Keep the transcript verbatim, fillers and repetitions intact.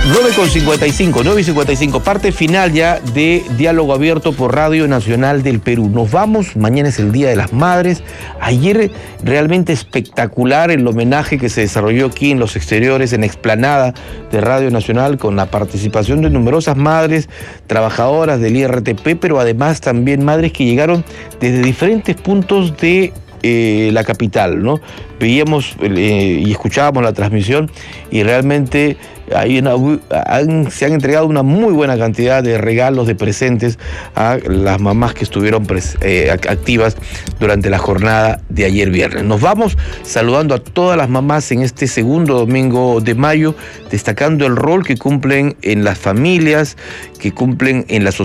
nueve con cincuenta y cinco, nueve y cincuenta y cinco, parte final ya de Diálogo Abierto por Radio Nacional del Perú. Nos vamos, mañana es el Día de las Madres. Ayer realmente espectacular el homenaje que se desarrolló aquí en los exteriores, en la explanada de Radio Nacional, con la participación de numerosas madres trabajadoras del I R T P, pero además también madres que llegaron desde diferentes puntos de Eh, la capital, ¿no? Veíamos eh, y escuchábamos la transmisión y realmente hay una, han, se han entregado una muy buena cantidad de regalos, de presentes a las mamás que estuvieron pres, eh, activas durante la jornada de ayer viernes. Nos vamos saludando a todas las mamás en este segundo domingo de mayo, destacando el rol que cumplen en las familias, que cumplen en la sociedad.